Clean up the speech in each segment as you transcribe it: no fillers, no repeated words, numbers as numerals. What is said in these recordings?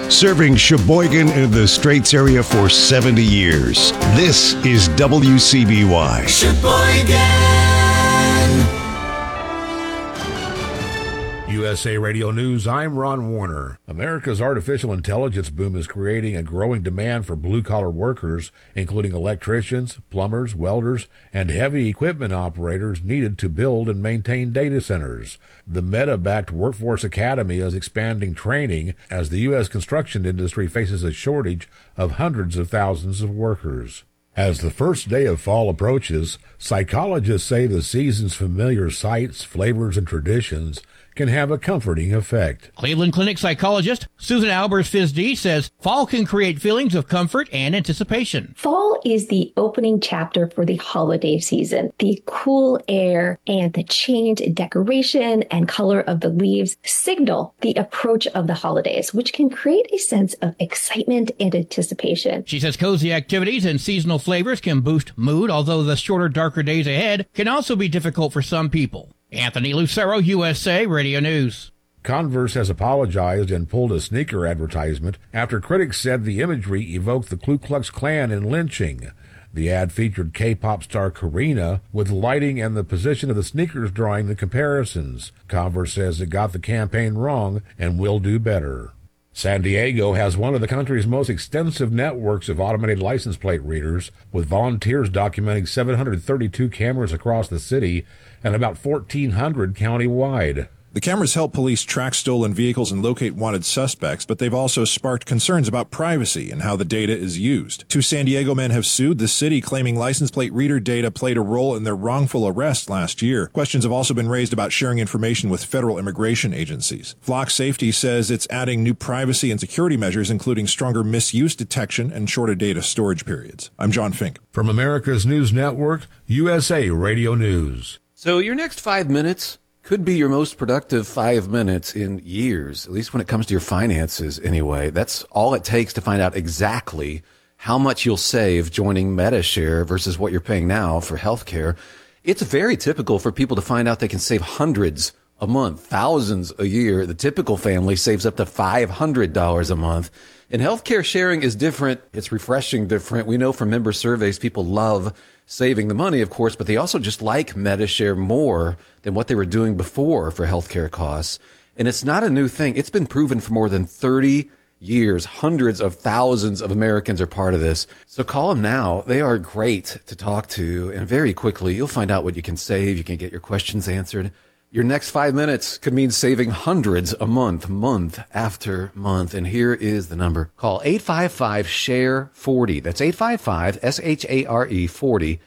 Serving Sheboygan and the Straits area for 70 years. This is WCBY. Sheboygan. USA Radio News, I'm Ron Warner. America's artificial intelligence boom is creating a growing demand for blue-collar workers, including electricians, plumbers, welders, and heavy equipment operators needed to build and maintain data centers. The Meta-backed Workforce Academy is expanding training as the U.S. construction industry faces a shortage of hundreds of thousands of workers. As the first day of fall approaches, psychologists say the season's familiar sights, flavors, and traditions can have a comforting effect. Cleveland Clinic psychologist Susan Albers-Fisdy says fall can create feelings of comfort and anticipation. Fall is the opening chapter for the holiday season. The cool air and the change in decoration and color of the leaves signal the approach of the holidays, which can create a sense of excitement and anticipation. She says cozy activities and seasonal flavors can boost mood, although the shorter, darker days ahead can also be difficult for some people. Anthony Lucero, USA Radio News. Converse has apologized and pulled a sneaker advertisement after critics said the imagery evoked the Ku Klux Klan in lynching. The ad featured K-pop star Karina, with lighting and the position of the sneakers drawing the comparisons. Converse says it got the campaign wrong and will do better. San Diego has one of the country's most extensive networks of automated license plate readers, with volunteers documenting 732 cameras across the city and about 1,400 county-wide. The cameras help police track stolen vehicles and locate wanted suspects, but they've also sparked concerns about privacy and how the data is used. 2 San Diego men have sued the city, claiming license plate reader data played a role in their wrongful arrest last year. Questions have also been raised about sharing information with federal immigration agencies. Flock Safety says it's adding new privacy and security measures, including stronger misuse detection and shorter data storage periods. I'm John Fink. From America's News Network, USA Radio News. So your next 5 minutes could be your most productive 5 minutes in years, at least when it comes to your finances anyway. That's all it takes to find out exactly how much you'll save joining Medi-Share versus what you're paying now for healthcare. It's very typical for people to find out they can save hundreds a month, thousands a year. The typical family saves up to $500 a month. And healthcare sharing is different. It's refreshing different. We know from member surveys, people love saving the money, of course, but they also just like Medi-Share more than what they were doing before for healthcare costs. And it's not a new thing. It's been proven for more than 30 years. Hundreds of thousands of Americans are part of this. So call them now. They are great to talk to. And very quickly, you'll find out what you can save. You can get your questions answered. Your next 5 minutes could mean saving hundreds a month, month after month. And here is the number. Call 855-SHARE-40. That's 855-SHARE 40.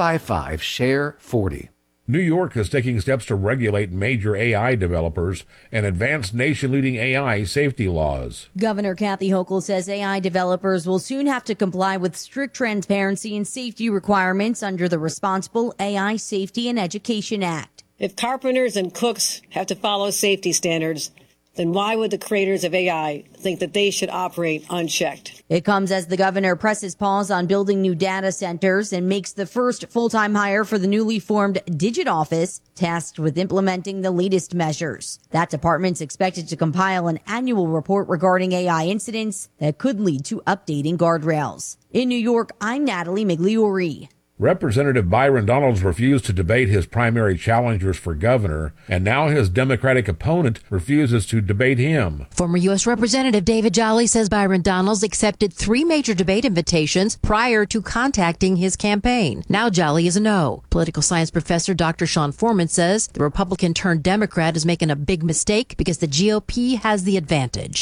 855-SHARE-40. New York is taking steps to regulate major AI developers and advance nation-leading AI safety laws. Governor Kathy Hochul says AI developers will soon have to comply with strict transparency and safety requirements under the Responsible AI Safety and Education Act. If carpenters and cooks have to follow safety standards, then why would the creators of AI think that they should operate unchecked? It comes as the governor presses pause on building new data centers and makes the first full-time hire for the newly formed Digit Office, tasked with implementing the latest measures. That department's expected to compile an annual report regarding AI incidents that could lead to updating guardrails. In New York, I'm Natalie Migliori. Representative Byron Donalds refused to debate his primary challengers for governor, and now his Democratic opponent refuses to debate him. Former U.S. Representative David Jolly says Byron Donalds accepted 3 major debate invitations prior to contacting his campaign. Now Jolly is a no. Political science professor Dr. Sean Foreman says the Republican-turned Democrat is making a big mistake because the GOP has the advantage.